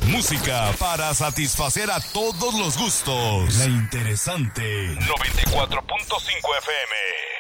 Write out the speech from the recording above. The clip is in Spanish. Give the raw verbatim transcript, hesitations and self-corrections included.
Música para satisfacer a todos los gustos. La interesante. noventa y cuatro punto cinco F M.